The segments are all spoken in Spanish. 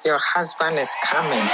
Your husband is coming.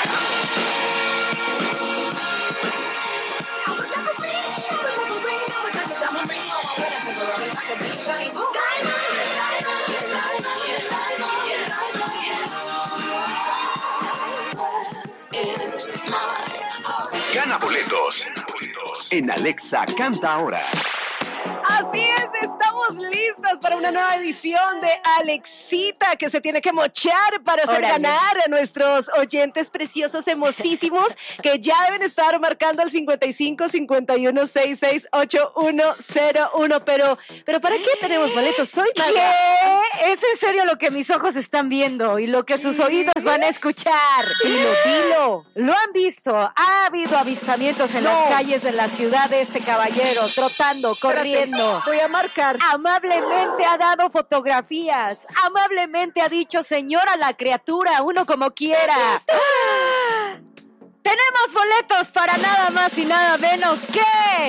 Gana boletos en Alexa Canta Ahora. Así es, estamos listas para una nueva edición de Alexita, que se tiene que mochar para hacer ganar a nuestros oyentes preciosos, hermosísimos, que ya deben estar marcando al 55 51 66 8101. Pero ¿para qué tenemos boletos hoy, Maga? ¿Qué? ¿Es en serio lo que mis ojos están viendo y lo que sus oídos van a escuchar? Dilo. Lo han visto. Ha habido avistamientos en las calles de la ciudad de este caballero, trotando, corriendo. Voy a marcar. Amablemente ha dado fotografías. Amablemente ha dicho, señora la criatura, uno como quiera. Tenemos boletos para nada más y nada menos que...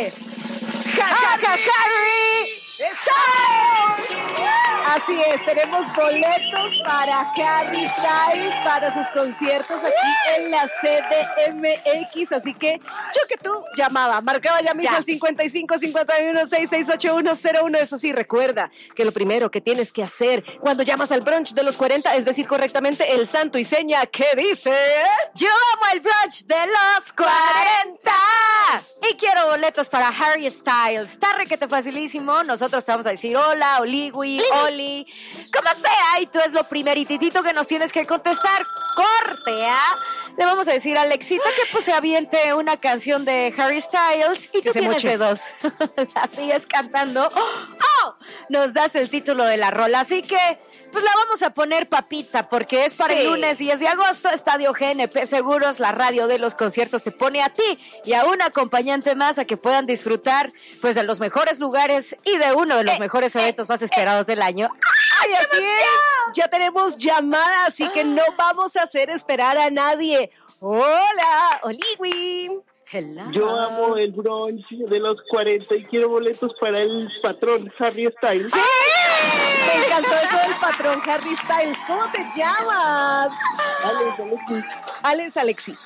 Harry Styles. Así es, tenemos boletos para Harry Styles, para sus conciertos aquí en la CDMX, así que yo que tú marcaba ya mismo el 55 51 66 8101. Eso sí, recuerda que lo primero que tienes que hacer cuando llamas al brunch de los 40 es decir correctamente el santo y seña que dice: yo amo el brunch de los 40 y quiero boletos para Harry Styles. Está requete facilísimo. Nosotros te vamos a decir hola, Oligui, Oli, como sea, y tú es lo primeritito que nos tienes que contestar. Corte, le vamos a decir a Alexita que pues se aviente una canción de Harry Styles y tú tienes de dos. Así es, cantando. Nos das el título de la rola, así que pues la vamos a poner papita porque es para el lunes 10 de agosto, Estadio GNP Seguros, la radio de los conciertos te pone a ti y a un acompañante más a que puedan disfrutar pues de los mejores lugares y de uno de los mejores eventos más esperados del año. ¡Ay, así es! Ya tenemos llamada, así que no vamos a hacer esperar a nadie. Hola, Oligui. Hello. Yo amo el brunch de los 40 y quiero boletos para el patrón Harry Styles. ¡Sí! Me encantó eso del patrón Harry Styles. ¿Cómo te llamas? Alex Alexis.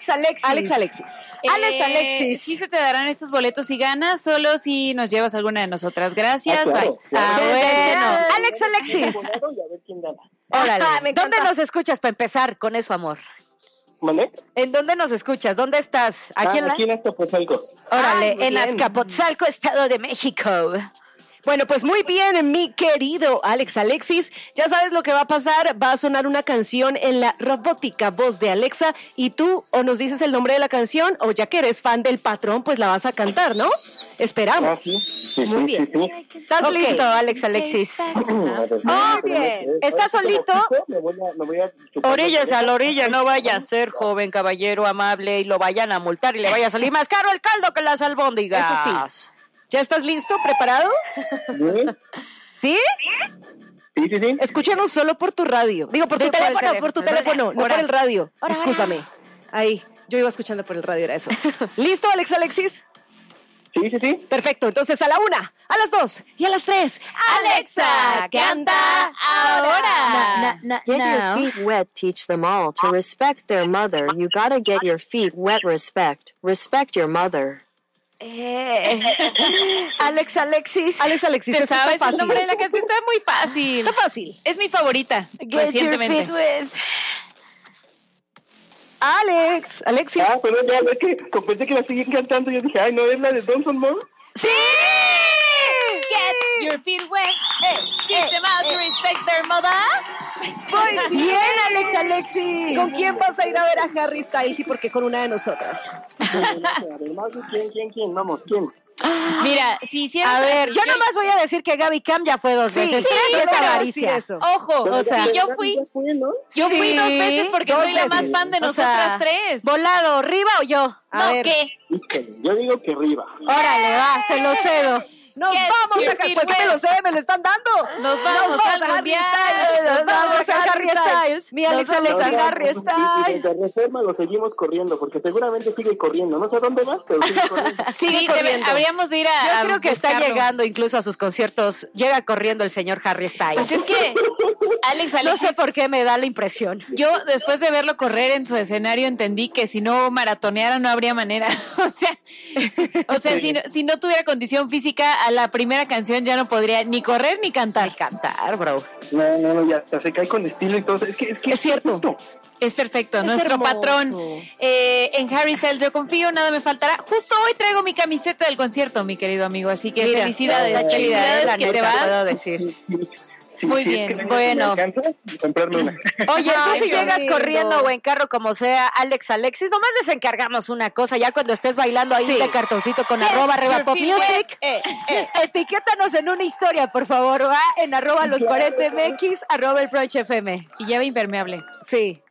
Sí se te darán estos boletos si ganas, solo si nos llevas alguna de nosotras. Gracias. Claro, Bye. Bueno. Alexis. Órale. ¿Dónde nos escuchas para empezar con eso, amor? ¿Mané? ¿En dónde nos escuchas? ¿Dónde estás? Aquí en Azcapotzalco. Órale, muy en bien. Azcapotzalco, Estado de México. Bueno, pues muy bien, mi querido Alexis. Ya sabes lo que va a pasar. Va a sonar una canción en la robótica voz de Alexa y tú o nos dices el nombre de la canción o ya que eres fan del patrón, pues la vas a cantar, ¿no? Esperamos. Sí. Muy bien. ¿Estás listo, Alexis? Muy bien. ¿Estás solito? Me voy a Oríllese a la orilla, no vaya a ser joven caballero amable y lo vayan a multar y le vaya a salir más caro el caldo que las albóndigas. Eso sí. ¿Ya estás listo? ¿Preparado? ¿Sí? Sí. Escúchanos solo por tu radio. Digo, por tu teléfono, no por el radio. Discúlpame. Ahí, yo iba escuchando por el radio, era eso. ¿Listo, Alexis? Sí. Perfecto, entonces a la 1, a las 2 y a las 3. Alexa, canta ahora. Get your feet wet, teach them all to respect their mother. You gotta get your feet wet, respect. Respect your mother. Alexis. ¿Te ¿Te sabes fácil? el nombre de la canción? Está muy fácil. Está fácil. Es mi favorita Get your recientemente. feet wet. Alexis. Pero ya ves que pensé que la siguen cantando y yo dije, no, es la de Donson Mall. ¡Sí! Get your feet wet. Teach them how to respect their mother. Muy bien, Alexis. ¿Con quién vas a ir a ver a Harry Styles y por qué con una de nosotras? ¿Quién? Vamos, ¿quién? Mira, si hicieras... A ver, yo nomás voy a decir que Gaby Cam ya fue 2 veces. sí, es pero avaricia. sí, eso. Ojo, Pero si yo fui... Yo fui 2 veces porque dos soy la más veces. fan de O sea, nosotras 3. ¿Volado, Riva o yo? A ver. ¿Qué? Híjole, yo digo que arriba. Órale, va, se lo cedo. Nos vamos a... ¿Por qué me lo sé? ¿Me lo están dando? Nos vamos al Harry mundial. Styles. Nos vamos a Harry Harry Styles. Mi Alex Nos vamos Alexis. a Harry Y Styles. desde Reforma lo seguimos corriendo, porque seguramente sigue corriendo. No sé a dónde vas, pero sigue corriendo. Sigue Sí, corriendo. habríamos de ir a Yo creo que está buscarlo. llegando incluso a sus conciertos. Llega corriendo el señor Harry Styles. Pues es que, Alex, No Alexis, sé por qué me da la impresión. yo después de verlo correr en su escenario entendí que si no maratoneara no habría manera. O sea, si no tuviera condición física, a la primera canción ya no podría ni correr ni cantar. Cantar, bro. No, ya se cae con estilo y todo. Es que Es cierto. justo. Es perfecto, Es nuestro hermoso. patrón. En Harry Styles yo confío, nada me faltará. Justo hoy traigo mi camiseta del concierto, mi querido amigo, así que Mira, felicidades, está chida, felicidades la que te neta, puedo vas. decir. Muy Si bien, es que bueno. me alcanza, comprarme una. Oye, tú Ay, si qué llegas lindo. corriendo o en carro como sea, Alex Alexis, nomás les encargamos una cosa, ya cuando estés bailando ahí Sí. de cartoncito con @Reba Pop Music, etiquétanos en una historia, por favor, va en @los40mx, @el Brunch FM. Y llave impermeable. Sí.